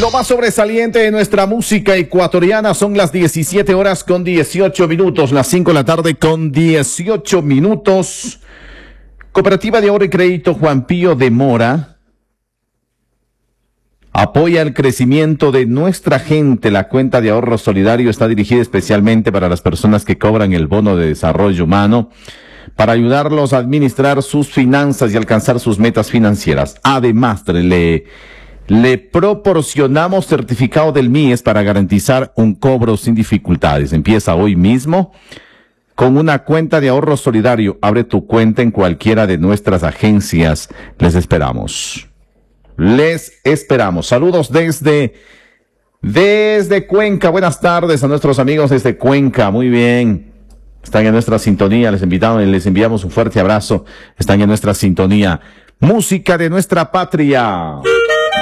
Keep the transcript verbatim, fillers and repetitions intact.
Lo más sobresaliente de nuestra música ecuatoriana son las diecisiete horas con dieciocho minutos, las cinco de la tarde con dieciocho minutos. Cooperativa de Ahorro y Crédito Juan Pío de Mora apoya el crecimiento de nuestra gente. La cuenta de ahorro solidario está dirigida especialmente para las personas que cobran el bono de desarrollo humano, para ayudarlos a administrar sus finanzas y alcanzar sus metas financieras. Además, le, le proporcionamos certificado del M I E S para garantizar un cobro sin dificultades. Empieza hoy mismo con una cuenta de ahorro solidario. Abre tu cuenta en cualquiera de nuestras agencias. Les esperamos. Les esperamos. Saludos desde, desde Cuenca. Buenas tardes a nuestros amigos desde Cuenca. Muy bien. Están en nuestra sintonía. Les invitamos, les enviamos un fuerte abrazo. Están en nuestra sintonía. Música de nuestra patria.